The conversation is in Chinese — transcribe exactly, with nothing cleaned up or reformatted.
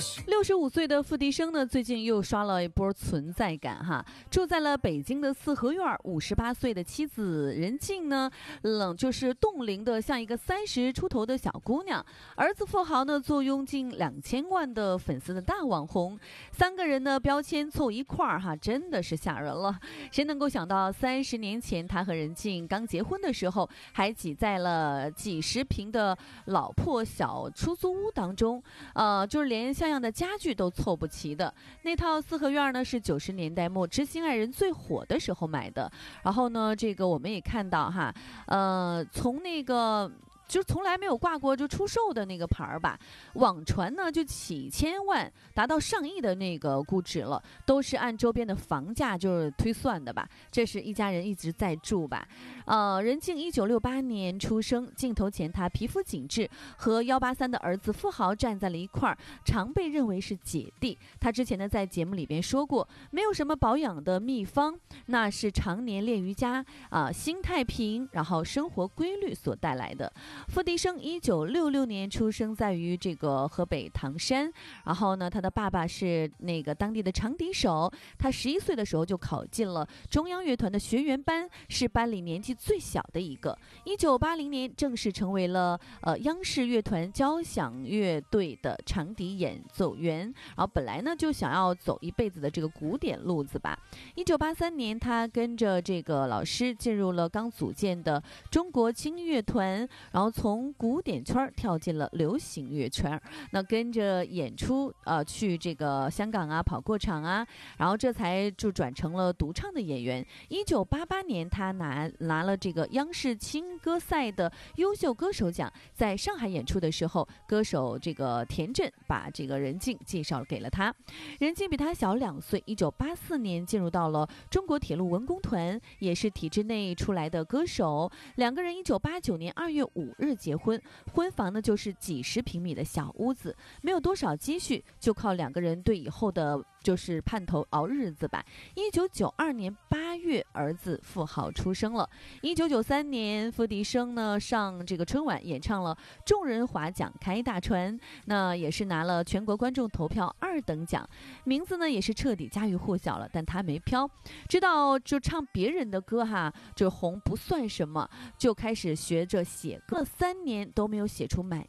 六十五岁的付笛声呢，最近又刷了一波存在感哈。住在了北京的四合院，五十八岁的妻子任静呢，冷就是冻龄的像一个三十出头的小姑娘。儿子富豪呢，坐拥近两千万的粉丝的大网红，三个人呢标签凑一块儿哈，真的是吓人了。谁能够想到三十年前他和任静刚结婚的时候，还挤在了几十平的老破小出租屋当中，呃，就是连像样的家具都凑不齐的。那套四合院呢，是九十年代末知心爱人最火的时候买的。然后呢，这个我们也看到哈，呃，从那个。就从来没有挂过就出售的那个牌儿吧，网传呢就几千万，达到上亿的那个估值了，都是按周边的房价就是推算的吧。这是一家人一直在住吧。呃，任静一九六八年出生，镜头前她皮肤紧致，和幺八三的儿子富豪站在了一块儿，常被认为是姐弟。她之前呢在节目里边说过，没有什么保养的秘方，那是常年练瑜伽啊、呃，心态平，然后生活规律所带来的。付笛声一九六六年出生在于这个河北唐山，然后呢，他的爸爸是那个当地的长笛手，他十一岁的时候就考进了中央乐团的学员班，是班里年纪最小的一个。一九八零年正式成为了呃央视乐团交响乐队的长笛演奏员，然后本来呢就想要走一辈子的这个古典路子吧。一九八三年，他跟着这个老师进入了刚组建的中国轻乐团，然后从古典圈跳进了流行乐圈，那跟着演出呃去这个香港啊跑过场啊，然后这才就转成了独唱的演员。一九八八年他拿拿了这个央视青歌赛的优秀歌手奖，在上海演出的时候，歌手这个田震把这个任静介绍给了他。任静比他小两岁，一九八四年进入到了中国铁路文工团，也是体制内出来的歌手。两个人一九八九年二月五日结婚，婚房呢就是几十平米的小屋子，没有多少积蓄，就靠两个人对以后的就是盼头熬日子吧。一九九二年八月，儿子富豪出生了。一九九三年，付笛声呢上这个春晚演唱了众人华奖开大船，那也是拿了全国观众投票二等奖，名字呢也是彻底家喻户晓了，但他没飘，知道就唱别人的歌哈，就红不算什么，就开始学着写歌，三年都没有写出满